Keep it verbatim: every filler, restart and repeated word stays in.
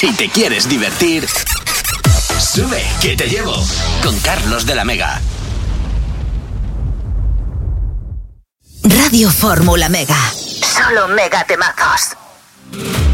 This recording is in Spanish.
Si te quieres divertir, sube que te llevo con Carlos de la Mega. Radio Fórmula Mega. Solo mega temazos.